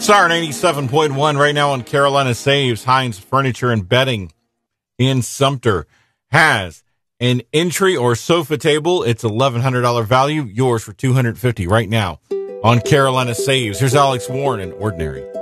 Star 97.1 right now on Carolina Saves. Heinz Furniture and Bedding in Sumter has an entry or sofa table. It's $1,100 value. Yours for $250 right now on Carolina Saves. Here's Alex Warren in Ordinary.